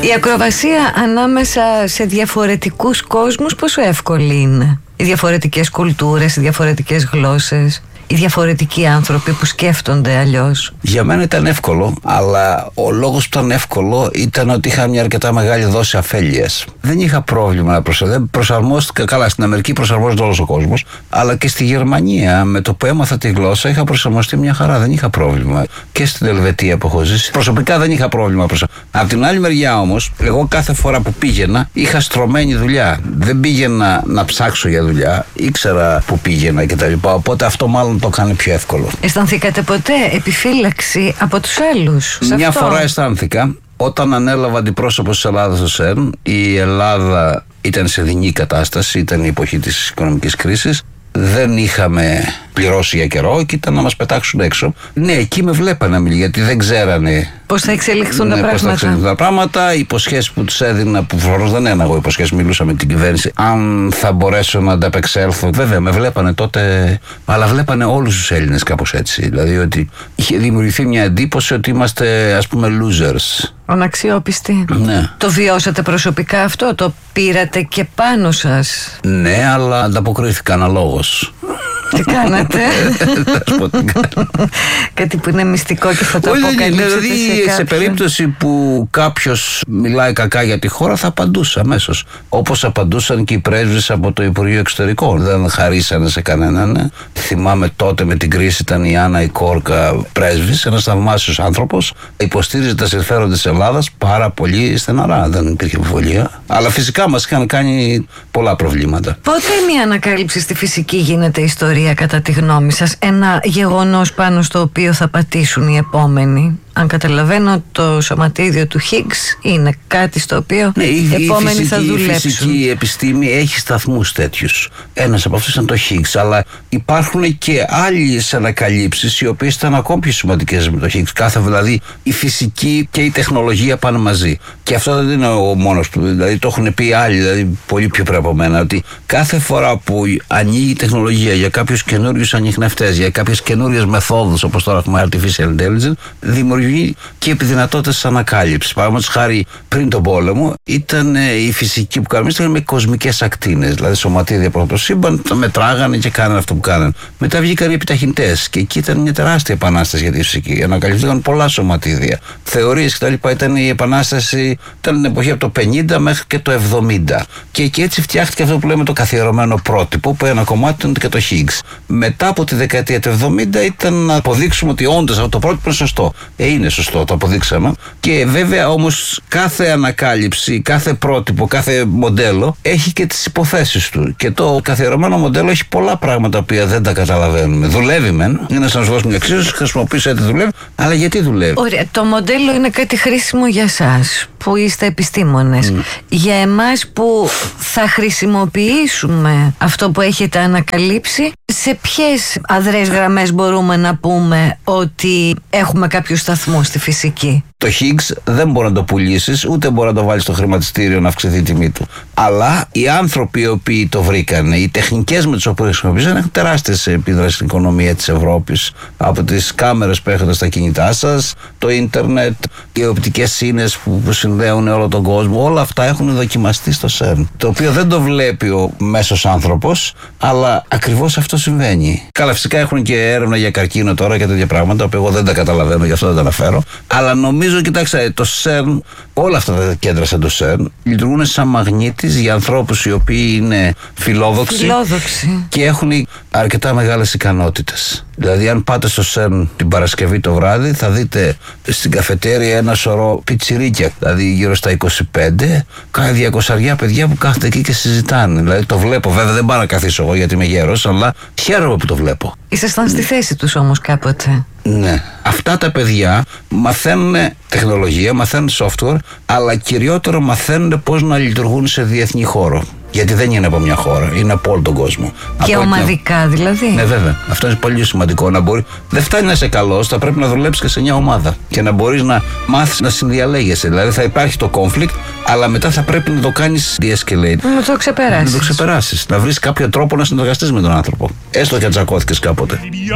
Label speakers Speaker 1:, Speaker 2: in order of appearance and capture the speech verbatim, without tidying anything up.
Speaker 1: Η ακροβασία ανάμεσα σε διαφορετικούς κόσμους πόσο εύκολη είναι? Οι διαφορετικές κουλτούρες, οι διαφορετικές γλώσσες, οι διαφορετικοί άνθρωποι που σκέφτονται αλλιώς.
Speaker 2: Για μένα ήταν εύκολο, αλλά ο λόγος που ήταν εύκολο ήταν ότι είχα μια αρκετά μεγάλη δόση αφέλειας. Δεν είχα πρόβλημα να προσαρμόστηκα. Προσαρμόστηκα καλά. Στην Αμερική προσαρμόζεται όλος ο κόσμος, αλλά και στη Γερμανία με το που έμαθα τη γλώσσα είχα προσαρμοστεί μια χαρά. Δεν είχα πρόβλημα. Και στην Ελβετία που έχω ζήσει, προσωπικά δεν είχα πρόβλημα. Από την άλλη μεριά όμως, εγώ κάθε φορά που πήγαινα είχα στρωμένη δουλειά. Δεν πήγαινα να ψάξω για δουλειά, ήξερα που πήγαινα κτλ. Οπότε αυτό μάλλον το έκανε πιο εύκολο.
Speaker 1: Αισθανθήκατε ποτέ επιφύλαξη από τους άλλους?
Speaker 2: Μια φορά αισθάνθηκα όταν ανέλαβα αντιπρόσωπος της Ελλάδας στο ΣΕΡΝ. Η Ελλάδα ήταν σε δεινή κατάσταση, ήταν η εποχή της οικονομικής κρίσης. Δεν είχαμε πληρώσει για καιρό και ήταν να μας πετάξουν έξω. Ναι, εκεί με βλέπανε, γιατί δεν ξέρανε
Speaker 1: πώς θα εξελιχθούν, ναι, τα πράγματα.
Speaker 2: Πώς θα εξελιχθούν τα πράγματα. Οι υποσχέσεις που τους έδινα, που προφανώς δεν έναγω υποσχέσεις, μιλούσα με την κυβέρνηση, αν θα μπορέσω να ανταπεξέλθω. Βέβαια, με βλέπανε τότε, αλλά βλέπανε όλους τους Έλληνες κάπως έτσι. Δηλαδή ότι είχε δημιουργηθεί μια εντύπωση ότι είμαστε, ας πούμε, losers.
Speaker 1: Αναξιόπιστοι.
Speaker 2: Ναι.
Speaker 1: Το βιώσατε προσωπικά αυτό? Το πήρατε και πάνω σας?
Speaker 2: Ναι, αλλά ανταποκρίθηκα αναλόγως.
Speaker 1: Τι κάνατε? Κάτι που είναι μυστικό και θα το αποκαλύψετε.
Speaker 2: Δηλαδή σε, σε περίπτωση που κάποιος μιλάει κακά για τη χώρα θα απαντούσα αμέσως. Όπως απαντούσαν και οι πρέσβεις από το Υπουργείο Εξωτερικών. Δεν χαρίσανε σε κανέναν. Θυμάμαι τότε με την κρίση ήταν η Άννα η Κόρκα πρέσβης, ένας θαυμάσιος άνθρωπος. Υποστήριζε τα συμφέροντα της Ελλάδας πάρα πολύ στεναρά. Δεν υπήρχε αμφιβολία. Αλλά φυσικά μας είχαν κάνει πολλά προβλήματα.
Speaker 1: Πότε μια ανακάλυψη στη φυσική γίνεται ιστορία, κατά τη γνώμη σας? Ένα γεγονός πάνω στο οποίο θα πατήσουν οι επόμενοι? Αν καταλαβαίνω, το σωματίδιο του Higgs είναι κάτι στο οποίο
Speaker 2: ναι,
Speaker 1: οι επόμενοι
Speaker 2: φυσική,
Speaker 1: θα δουλέψουν.
Speaker 2: Η φυσική επιστήμη έχει σταθμούς τέτοιους. Ένας από αυτούς ήταν το Higgs, αλλά υπάρχουν και άλλες ανακαλύψεις οι οποίες ήταν ακόμη πιο σημαντικές με το Higgs. Κάθε, δηλαδή η φυσική και η τεχνολογία πάνε μαζί. Και αυτό δεν είναι ο μόνος του. Δηλαδή το έχουν πει άλλοι, δηλαδή πολύ πιο πριν από μένα, ότι κάθε φορά που ανοίγει η τεχνολογία για κάποιους καινούριους ανιχνευτές, για κάποιες καινούριες μεθόδους, όπως τώρα έχουμε artificial intelligence, δημιουργεί και επιδυνατότητες ανακάλυψης. Παραδείγματος χάρη, πριν τον πόλεμο, ήταν η φυσική που κάναμε με κοσμικές ακτίνες. Δηλαδή, σωματίδια από το σύμπαν τα μετράγανε και κάνανε αυτό που κάνανε. Μετά βγήκαν οι επιταχυντές και εκεί ήταν μια τεράστια επανάσταση για τη φυσική. Ανακαλυφθήκαν πολλά σωματίδια. Θεωρίες κτλ. Ήταν η επανάσταση, ήταν την εποχή από το πενήντα μέχρι και το εβδομήντα. Και, και έτσι φτιάχτηκε αυτό που λέμε το καθιερωμένο πρότυπο, που ένα κομμάτι ήταν και το Higgs. Μετά από τη δεκαετία του εβδομήντα ήταν να αποδείξουμε ότι όντως αυτό το πρότυπο είναι σωστό. Ε, είναι σωστό, το αποδείξαμε. Και βέβαια όμως κάθε ανακάλυψη, κάθε πρότυπο, κάθε μοντέλο έχει και τις υποθέσεις του. Και το καθιερωμένο μοντέλο έχει πολλά πράγματα που δεν τα καταλαβαίνουμε. Δουλεύει μεν, είναι σαν να σου δώσουμε μια εξίσωση, χρησιμοποιήσει ότι δουλεύει, αλλά γιατί δουλεύει?
Speaker 1: Ωραία, το μοντέλο είναι κάτι χρήσιμο για εσάς που είστε επιστήμονες. Mm. Για εμάς που θα χρησιμοποιήσουμε αυτό που έχετε ανακαλύψει, σε ποιες αδρές γραμμές μπορούμε να πούμε ότι έχουμε κάποιους σταθμούς στη φυσική?
Speaker 2: Το Higgs δεν μπορεί να το πουλήσεις, ούτε μπορεί να το βάλεις στο χρηματιστήριο να αυξηθεί η τιμή του. Αλλά οι άνθρωποι οι οποίοι το βρήκαν, οι τεχνικές με τις οποίες χρησιμοποιήσαν, έχουν τεράστιες επίδρασεις στην οικονομία της Ευρώπης. Από τις κάμερες που έχετε στα κινητά σας, το ίντερνετ, οι οπτικές σύνες που, που συνδέουν όλο τον κόσμο, όλα αυτά έχουν δοκιμαστεί στο ΣΕΡΝ. Το οποίο δεν το βλέπει ο μέσος άνθρωπος, αλλά ακριβώς αυτό συμβαίνει. Καλά, φυσικά έχουν και έρευνα για καρκίνο τώρα και τέτοια πράγματα, που εγώ δεν τα καταλαβαίνω, γι' αυτό δεν τα αναφέρω. Αλλά νομίζω, κοιτάξτε, το ΣΕΡΝ, όλα αυτά τα κέντρα σαν το ΣΕΡΝ λειτουργούν σαν μαγνήτης για ανθρώπους οι οποίοι είναι φιλόδοξοι,
Speaker 1: φιλόδοξοι.
Speaker 2: και έχουν αρκετά μεγάλες ικανότητες. Δηλαδή, αν πάτε στο ΣΕΡΝ την Παρασκευή το βράδυ, θα δείτε στην καφετέρια ένα σωρό πιτσιρίκια, δηλαδή γύρω στα είκοσι πέντε, κάνα διακοσαριά παιδιά που κάθονται εκεί και συζητάνε. Δηλαδή, το βλέπω. Βέβαια, δεν πάω να καθίσω εγώ γιατί είμαι γέρος, αλλά χαίρομαι που το βλέπω.
Speaker 1: Ήσασταν στη θέση τους όμως κάποτε?
Speaker 2: Ναι. Αυτά τα παιδιά μαθαίνουν τεχνολογία, μαθαίνουν software, αλλά κυριότερο μαθαίνουν πώς να λειτουργούν σε διεθνή χώρο. Γιατί δεν είναι από μια χώρα, είναι από όλο τον κόσμο.
Speaker 1: Και από ομαδικά μια... δηλαδή.
Speaker 2: Ναι, βέβαια. Αυτό είναι πολύ σημαντικό. Να μπορεί... Δεν φτάνει να είσαι καλός, θα πρέπει να δουλέψεις και σε μια ομάδα. Και να μπορείς να μάθεις να συνδιαλέγεσαι. Δηλαδή θα υπάρχει το conflict, αλλά μετά θα πρέπει να το κάνεις de-escalate.
Speaker 1: Να το ξεπεράσεις.
Speaker 2: Να το ξεπεράσεις. Να βρεις κάποιο τρόπο να συνεργαστείς με τον άνθρωπο. Έστω και αν τσακώθηκες κάποτε.